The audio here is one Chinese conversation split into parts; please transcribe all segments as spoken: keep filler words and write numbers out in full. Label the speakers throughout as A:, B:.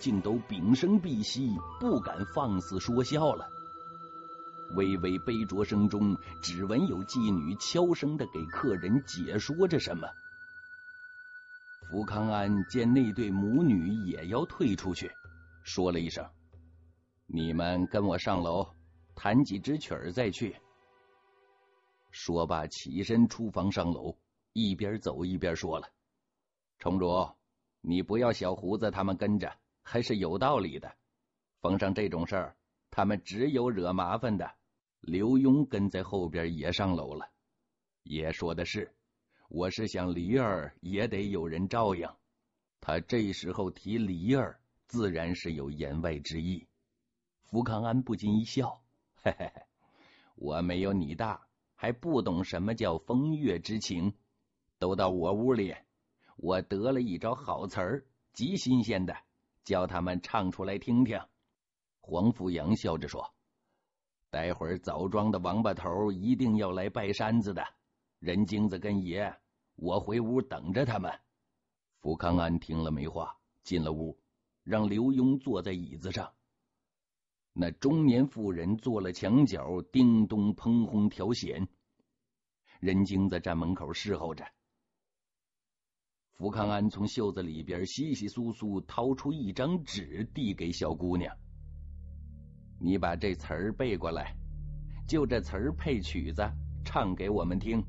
A: 竟都屏声闭息，不敢放肆说笑了。微微杯酌声中，只闻有妓女悄声地给客人解说着什么。福康安见那对母女也要退出去，说了一声：“你们跟我上楼，弹几支曲儿再去。”说罢起身出房上楼，一边走一边说了：“崇主，你不要小胡子他们跟着，还是有道理的。逢上这种事儿，他们只有惹麻烦的。”刘墉跟在后边也上楼了。爷说的是，我是想梨儿也得有人照应。他这时候提梨儿，自然是有言外之意。福康安不禁一笑：“嘿嘿嘿，我没有你大，还不懂什么叫风月之情。都到我屋里，我得了一招好词儿，极新鲜的，叫他们唱出来听听。”黄福阳笑着说：“待会儿枣庄的王八头一定要来拜山子的，任精子跟爷，我回屋等着他们。”福康安听了没话，进了屋，让刘墉坐在椅子上。那中年妇人坐了墙角，叮咚砰轰调弦。任精子站门口侍候着。福康安从袖子里边稀稀疏疏掏出一张纸，递给小姑娘：“你把这词儿背过来，就这词儿配曲子，唱给我们听。”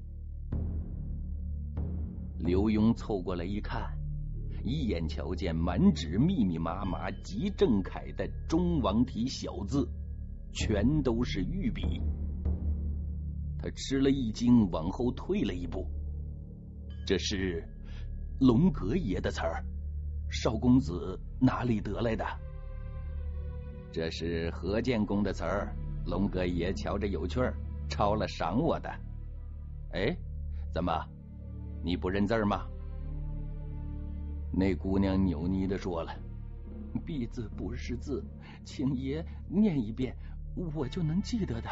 A: 刘墉凑过来一看，一眼瞧见满纸密密麻麻极正楷的中王体小字，全都是御笔。他吃了一惊，往后退了一步。这是龙阁爷的词儿，少公子哪里得来的？这是何建公的词儿，龙阁爷瞧着有趣儿，抄了赏我的。哎，怎么，你不认字儿吗？那姑娘扭捏地说了：“婢字不识字，请爷念一遍，我就能记得的。”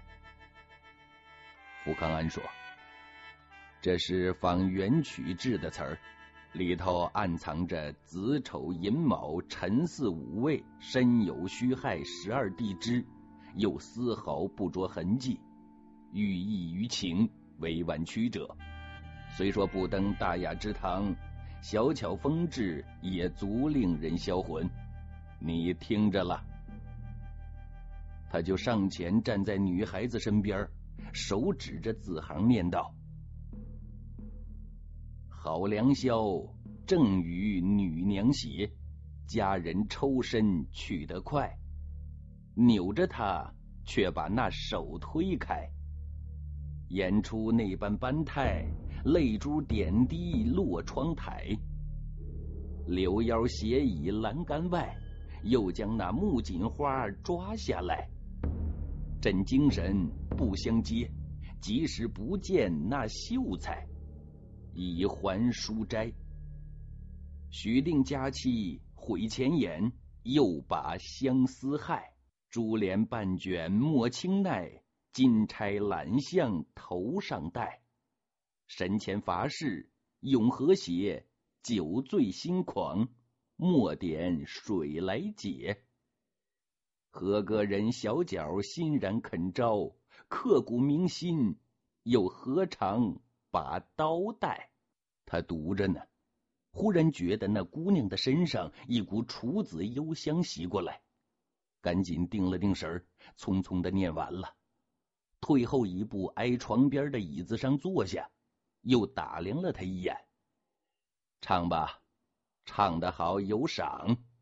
A: 福康安说：“这是仿元曲制的词儿，里头暗藏着子丑寅卯辰巳午未申酉戌亥十二地支，又丝毫不着痕迹，寓意于情，委婉曲折。虽说不登大雅之堂，小巧风致也足令人销魂。你听着了。”他就上前站在女孩子身边，手指着字行念道：“好良宵，正与女娘鞋，家人抽身去得快，扭着他却把那手推开，演出那般般态，泪珠点滴落窗台，柳腰斜倚栏杆外，又将那木槿花抓下来，朕精神不相接，即使不见那秀才，以还书斋。许定佳期毁前言，又把相思害，珠帘半卷莫轻耐，金钗揽项头上戴，神前乏事永和谐，酒醉心狂，莫点水来解。何个人小脚欣然肯招，刻骨铭心，又何尝把刀带？”他读着呢，忽然觉得那姑娘的身上一股楚子幽香袭过来，赶紧定了定神，匆匆的念完了，退后一步，挨床边的椅子上坐下，又打量了他一眼：“唱吧，唱得好有赏。”